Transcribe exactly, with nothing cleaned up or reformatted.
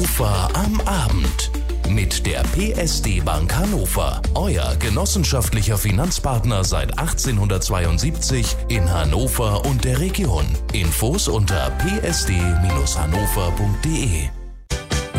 Hannover am Abend. Mit der P S D Bank Hannover, euer genossenschaftlicher Finanzpartner seit achtzehnhundertzweiundsiebzig in Hannover und der Region. Infos unter p s d Bindestrich hannover punkt d e.